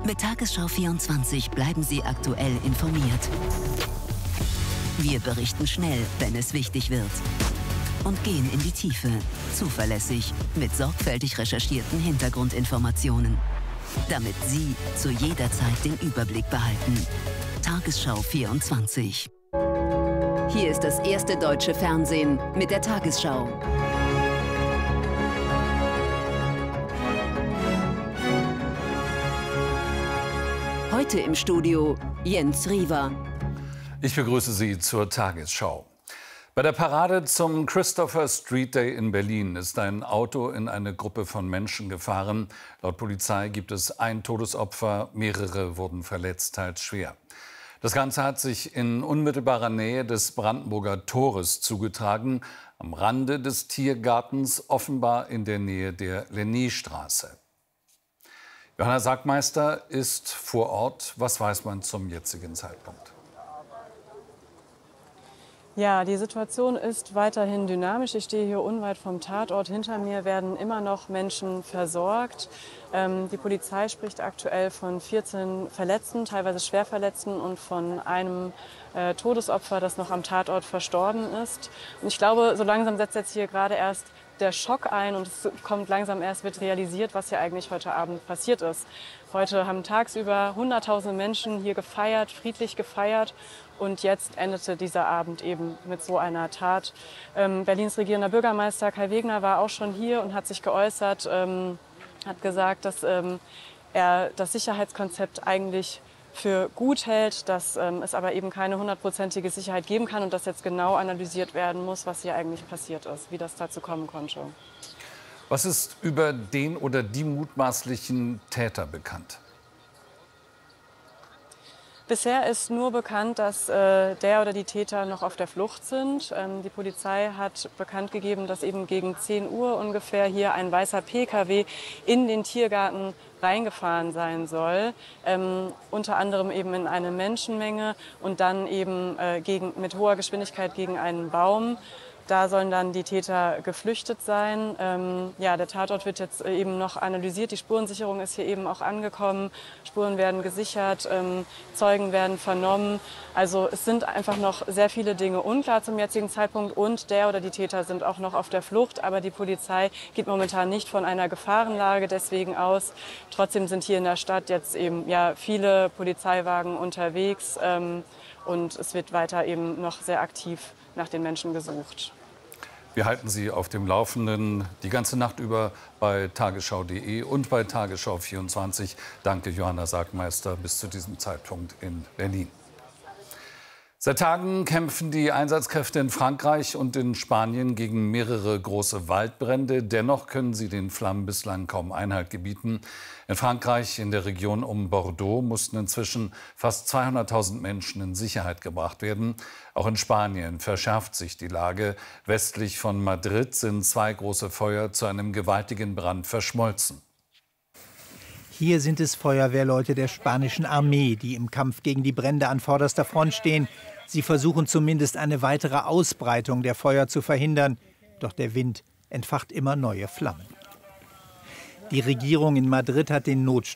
Mit Tagesschau 24 bleiben Sie aktuell informiert. Wir berichten schnell, wenn es wichtig wird. Und gehen in die Tiefe, zuverlässig, mit sorgfältig recherchierten Hintergrundinformationen. Damit Sie zu jeder Zeit den Überblick behalten. Tagesschau 24. Hier ist das erste deutsche Fernsehen mit der Tagesschau. Heute im Studio Jens Riewer. Ich begrüße Sie zur Tagesschau. Bei der Parade zum Christopher Street Day in Berlin ist ein Auto in eine Gruppe von Menschen gefahren. Laut Polizei gibt es ein Todesopfer, mehrere wurden verletzt, teils schwer. Das Ganze hat sich in unmittelbarer Nähe des Brandenburger Tores zugetragen, am Rande des Tiergartens, offenbar in der Nähe der Lenné-Straße. Johanna Sackmeister ist vor Ort. Was weiß man zum jetzigen Zeitpunkt? Ja, die Situation ist weiterhin dynamisch. Ich stehe hier unweit vom Tatort. Hinter mir werden immer noch Menschen versorgt. Die Polizei spricht aktuell von 14 Verletzten, teilweise Schwerverletzten und von einem Todesopfer, das noch am Tatort verstorben ist. Und ich glaube, so langsam setzt jetzt hier gerade erst der Schock ein und es kommt langsam erst, wird realisiert, was hier eigentlich heute Abend passiert ist. Heute haben tagsüber Hunderttausende Menschen hier gefeiert, friedlich gefeiert. Und jetzt endete dieser Abend eben mit so einer Tat. Berlins regierender Bürgermeister Kai Wegner war auch schon hier und hat sich geäußert, hat gesagt, dass er das Sicherheitskonzept eigentlich für gut hält, dass es aber eben keine 100%ige Sicherheit geben kann und dass jetzt genau analysiert werden muss, was hier eigentlich passiert ist, wie das dazu kommen konnte. Was ist über den oder die mutmaßlichen Täter bekannt? Bisher ist nur bekannt, dass der oder die Täter noch auf der Flucht sind. Die Polizei hat bekannt gegeben, dass eben gegen 10 Uhr ungefähr hier ein weißer Pkw in den Tiergarten reingefahren sein soll, unter anderem eben in eine Menschenmenge und dann eben mit hoher Geschwindigkeit gegen einen Baum. Da sollen dann die Täter geflüchtet sein. Ja, der Tatort wird jetzt eben noch analysiert. Die Spurensicherung ist hier eben auch angekommen. Spuren werden gesichert, Zeugen werden vernommen. Also es sind einfach noch sehr viele Dinge unklar zum jetzigen Zeitpunkt. Und der oder die Täter sind auch noch auf der Flucht. Aber die Polizei geht momentan nicht von einer Gefahrenlage deswegen aus. Trotzdem sind hier in der Stadt jetzt eben ja, viele Polizeiwagen unterwegs. Und es wird weiter eben noch sehr aktiv nach den Menschen gesucht. Wir halten Sie auf dem Laufenden die ganze Nacht über bei tagesschau.de und bei Tagesschau 24. Danke, Johanna Sackmeister, bis zu diesem Zeitpunkt in Berlin. Seit Tagen kämpfen die Einsatzkräfte in Frankreich und in Spanien gegen mehrere große Waldbrände. Dennoch können sie den Flammen bislang kaum Einhalt gebieten. In Frankreich, in der Region um Bordeaux, mussten inzwischen fast 200.000 Menschen in Sicherheit gebracht werden. Auch in Spanien verschärft sich die Lage. Westlich von Madrid sind 2 große Feuer zu einem gewaltigen Brand verschmolzen. Hier sind es Feuerwehrleute der spanischen Armee, die im Kampf gegen die Brände an vorderster Front stehen. Sie versuchen zumindest eine weitere Ausbreitung der Feuer zu verhindern. Doch der Wind entfacht immer neue Flammen. Die Regierung in Madrid hat den Notstand